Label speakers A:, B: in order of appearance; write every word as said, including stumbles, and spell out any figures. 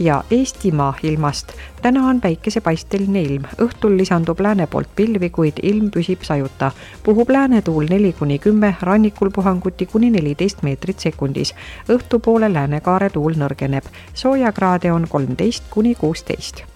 A: ja Eestimaa ilmast. Täna on päikesepaisteline ilm. Õhtul lisandub lääne poolt pilvi, kuid ilm püsib sajuta. Puhub läänetuul neli kuni kümme, rannikul puhanguti kuni neliteist meetrit sekundis. Õhtupoole läänekaare tuul nõrgeneb. Soojakraade on kolmteist kuni kuusteist.